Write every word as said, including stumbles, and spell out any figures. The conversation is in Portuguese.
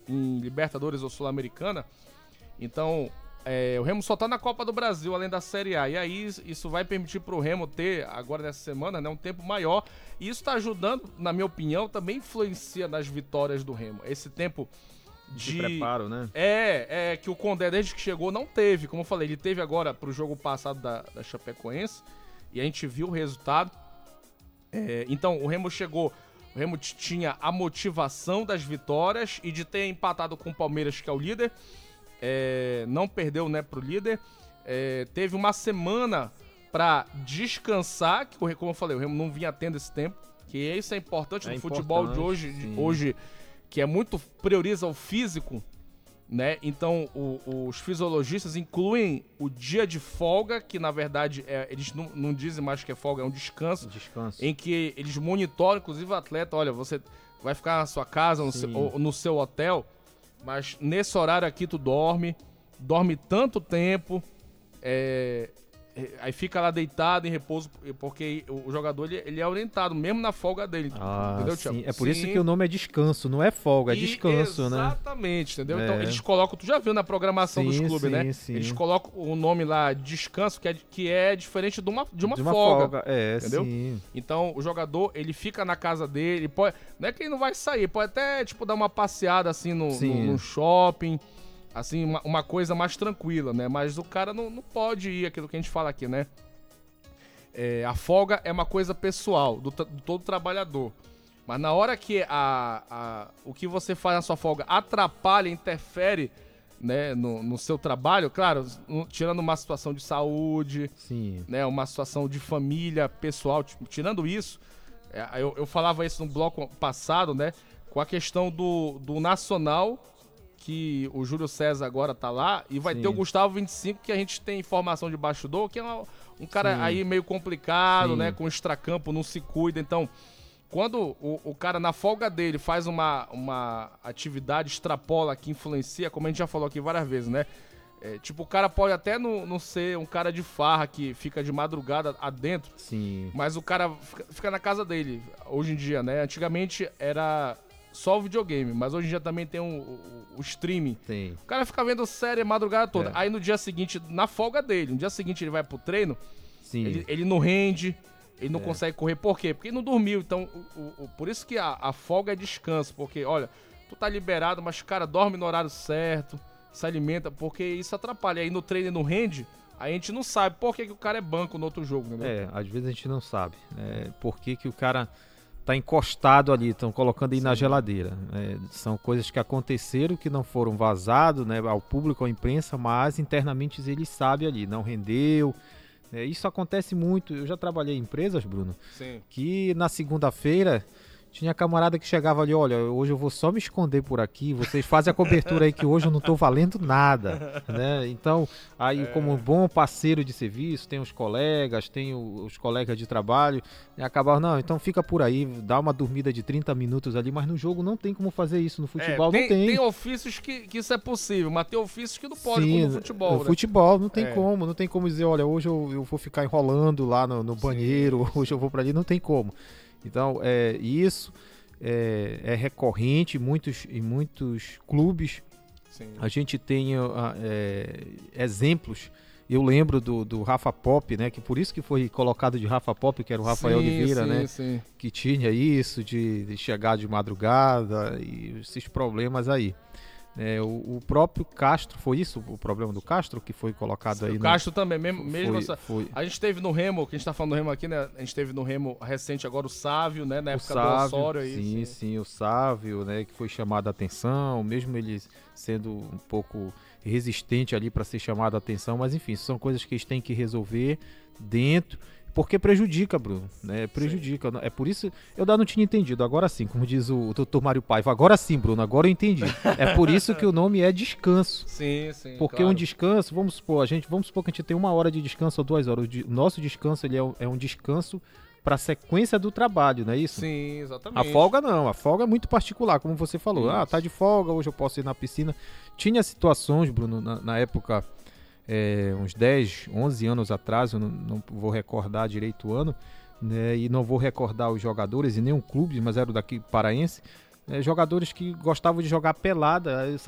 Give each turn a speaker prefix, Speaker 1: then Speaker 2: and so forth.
Speaker 1: em Libertadores ou Sul-Americana. Então, é, o Remo só tá na Copa do Brasil, além da Série A. E aí, isso vai permitir pro Remo ter, agora nessa semana, né, um tempo maior. E isso tá ajudando, na minha opinião, também influencia nas vitórias do Remo. Esse tempo de...
Speaker 2: de preparo, né?
Speaker 1: É, é que o Condé, desde que chegou, não teve. Como eu falei, ele teve agora pro jogo passado da, da Chapecoense. E a gente viu o resultado. É, então, o Remo chegou... O Remo tinha a motivação das vitórias e de ter empatado com o Palmeiras, que é o líder. É, não perdeu, né, pro líder. É, teve uma semana para descansar, que, como eu falei, o Remo não vinha tendo esse tempo. Que isso é importante
Speaker 2: é
Speaker 1: no
Speaker 2: importante,
Speaker 1: futebol de hoje, de hoje, que é muito prioriza o físico, né? Então, o, os fisiologistas incluem o dia de folga, que na verdade é, eles não, não dizem mais que é folga, é um descanso,
Speaker 2: descanso,
Speaker 1: em que eles monitoram, inclusive o atleta, olha, você vai ficar na sua casa, no seu, ou no seu hotel, mas nesse horário aqui tu dorme, dorme tanto tempo, é, aí fica lá deitado em repouso, porque o jogador ele, ele é orientado, mesmo na folga dele.
Speaker 2: Ah,
Speaker 1: entendeu,
Speaker 2: sim.
Speaker 1: Thiago?
Speaker 2: É por
Speaker 1: Sim.
Speaker 2: isso que o nome é descanso, não é folga, é
Speaker 1: E
Speaker 2: descanso,
Speaker 1: exatamente,
Speaker 2: né?
Speaker 1: Exatamente, entendeu?
Speaker 2: É.
Speaker 1: Então eles colocam, tu já viu na programação
Speaker 2: sim,
Speaker 1: dos clubes,
Speaker 2: sim,
Speaker 1: né?
Speaker 2: Sim.
Speaker 1: Eles colocam o nome lá, descanso, que é, que é diferente de uma, de uma,
Speaker 2: de uma
Speaker 1: folga,
Speaker 2: folga. É,
Speaker 1: entendeu?
Speaker 2: Sim.
Speaker 1: Então o jogador, ele fica na casa dele, pode, não é que ele não vai sair, pode até, tipo, dar uma passeada assim no, no, no shopping, assim, uma, uma coisa mais tranquila, né? Mas o cara não, não pode ir, aquilo que a gente fala aqui, né? É, a folga é uma coisa pessoal, do, do todo trabalhador. Mas na hora que a, a, o que você faz na sua folga atrapalha, interfere, né, no, no seu trabalho, claro, tirando uma situação de saúde,
Speaker 2: Sim.
Speaker 1: Né, uma situação de família, pessoal, tirando isso, é, eu, eu falava isso no bloco passado, né, com a questão do, do nacional, que o Júlio César agora tá lá, e vai Sim. ter o Gustavo vinte e cinco, que a gente tem informação de bastidor, que é uma, um cara Sim. aí meio complicado, Sim. né, com extracampo, não se cuida, então, quando o, o cara na folga dele faz uma, uma atividade, extrapola, que influencia, como a gente já falou aqui várias vezes, né, é, tipo, o cara pode até não, não ser um cara de farra, que fica de madrugada adentro,
Speaker 2: Sim.
Speaker 1: mas o cara fica, fica na casa dele, hoje em dia, né, antigamente era... só o videogame, mas hoje em dia também tem um, o, o streaming.
Speaker 2: Sim.
Speaker 1: O cara fica vendo série a madrugada toda.
Speaker 2: É.
Speaker 1: Aí no dia seguinte, na folga dele, no dia seguinte ele vai pro treino,
Speaker 2: Sim.
Speaker 1: Ele, ele não rende, ele não
Speaker 2: É.
Speaker 1: consegue correr. Por quê? Porque ele não dormiu. Então, o, o, o, por isso que a, a folga é descanso. Porque, olha, tu tá liberado, mas, cara, dorme no horário certo, se alimenta, porque isso atrapalha. Aí no treino ele não rende, aí a gente não sabe por que, que o cara é banco no outro jogo, né?
Speaker 2: É, às vezes a gente não sabe. É, por que, que o cara tá encostado ali, estão colocando aí Sim. na geladeira. É, são coisas que aconteceram, que não foram vazados, né, ao público, à imprensa, mas internamente ele sabe ali, não rendeu. É, isso acontece muito. Eu já trabalhei em empresas, Bruno,
Speaker 1: Sim.
Speaker 2: que na segunda-feira tinha camarada que chegava ali, olha, hoje eu vou só me esconder por aqui, vocês fazem a cobertura aí que hoje eu não tô valendo nada, né? Então, aí é. como um bom parceiro de serviço, tem os colegas, tem o, os colegas de trabalho, e acabavam, não, então fica por aí, dá uma dormida de trinta minutos ali, mas no jogo não tem como fazer isso, no futebol
Speaker 1: é, tem,
Speaker 2: não tem.
Speaker 1: Tem ofícios que, que isso é possível, mas tem ofícios que não pode,
Speaker 2: Sim,
Speaker 1: como no futebol,
Speaker 2: no
Speaker 1: né?
Speaker 2: futebol não tem
Speaker 1: é.
Speaker 2: como, não tem como dizer, olha, hoje eu, eu vou ficar enrolando lá no, no banheiro, sim, hoje sim. eu vou pra ali, não tem como. Então, é, isso é, é recorrente em muitos, em muitos clubes. Sim. A gente tem é, exemplos. Eu lembro do, do Rafa Pop, né? Que por isso que foi colocado de Rafa Pop, que era o Rafael
Speaker 1: sim,
Speaker 2: Oliveira,
Speaker 1: sim,
Speaker 2: né?
Speaker 1: Sim.
Speaker 2: Que tinha isso de, de chegar de madrugada e esses problemas aí. É, o, o próprio Castro, foi isso o problema do Castro que foi colocado aí?
Speaker 1: O Castro no... também, mesmo, mesmo
Speaker 2: foi,
Speaker 1: essa...
Speaker 2: foi.
Speaker 1: A gente teve no Remo, que a gente tá falando do Remo aqui, né? A gente teve no Remo recente agora o Sávio, né? Na
Speaker 2: o
Speaker 1: época
Speaker 2: Sávio,
Speaker 1: do Osório aí.
Speaker 2: Sim, sim, sim, o Sávio, né? Que foi chamado a atenção, mesmo ele sendo um pouco resistente ali para ser chamado a atenção, mas enfim, são coisas que eles têm que resolver dentro. Porque prejudica, Bruno, né? Prejudica. Sim. É por isso, eu ainda não tinha entendido. Agora sim, como diz o doutor Mário Paiva. Agora sim, Bruno, agora eu entendi. É por isso que o nome é descanso.
Speaker 1: Sim, sim.
Speaker 2: Porque
Speaker 1: claro.
Speaker 2: um descanso, vamos supor, a gente, vamos supor que a gente tem uma hora de descanso ou duas horas. O nosso descanso ele é, um, é um descanso para a sequência do trabalho, não é isso?
Speaker 1: Sim, exatamente.
Speaker 2: A folga não, a folga é muito particular, como você falou.
Speaker 1: Isso.
Speaker 2: Ah, tá de folga, hoje eu posso ir na piscina. Tinha situações, Bruno, na, na época... É, uns dez, onze anos atrás, eu não, não vou recordar direito o ano, né, e não vou recordar os jogadores e nem o clube, mas era o daqui paraense, né, jogadores que gostavam de jogar pelada,